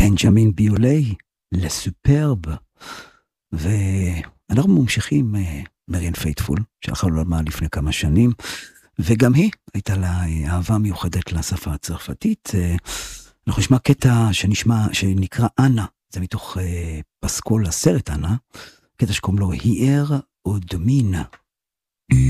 בנג'מין ביולי, לסופרב, ואנחנו ממשיכים מריאן פייטפול, שהלכה לעולמה לפני כמה שנים, וגם היא הייתה לה אהבה מיוחדת לשפה הצרפתית. אנחנו נשמע קטע שנקרא אנה, זה מתוך פסקול הסרט אנה, קטע שקוראים לו היער או דומינה.